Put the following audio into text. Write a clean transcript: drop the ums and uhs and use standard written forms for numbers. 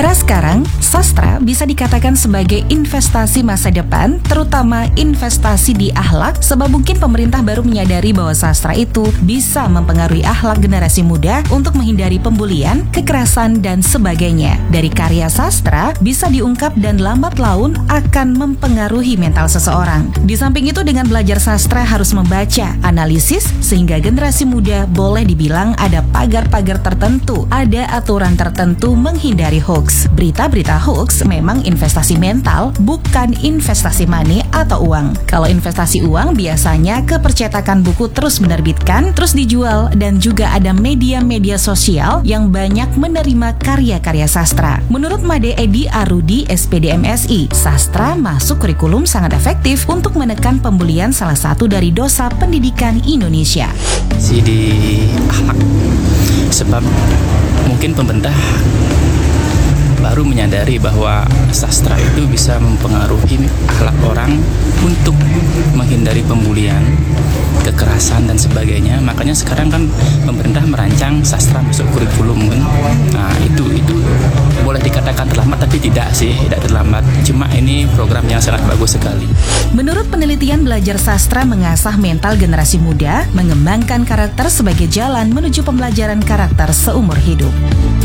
Era sekarang, sastra bisa dikatakan sebagai investasi masa depan, terutama investasi di akhlak, sebab mungkin pemerintah baru menyadari bahwa sastra itu bisa mempengaruhi akhlak generasi muda untuk menghindari pembulian, kekerasan, dan sebagainya. Dari karya sastra, bisa diungkap dan lambat laun akan mempengaruhi mental seseorang. Di samping itu, dengan belajar sastra harus membaca, analisis, sehingga generasi muda boleh dibilang ada pagar-pagar tertentu, ada aturan tertentu menghindari hoax. Berita-berita hoax memang investasi mental, bukan investasi money atau uang. Kalau investasi uang biasanya ke percetakan buku terus menerbitkan, terus dijual, dan juga ada media-media sosial yang banyak menerima karya-karya sastra. Menurut Made Edi Arudi, SPD MSI, sastra masuk kurikulum sangat efektif untuk menekan pembulian, salah satu dari dosa pendidikan Indonesia. Di akhlak, sebab mungkin pemerintah baru menyadari bahwa sastra itu bisa mempengaruhi akhlak orang untuk menghindari pembulian, kekerasan, dan sebagainya. Makanya sekarang kan pemerintah merancang sastra masuk kurikulum kan. Nah, itu boleh dikatakan terlambat, tapi tidak terlambat. Cuma ini program yang sangat bagus sekali. Menurut penelitian, belajar sastra mengasah mental generasi muda, mengembangkan karakter sebagai jalan menuju pembelajaran karakter seumur hidup.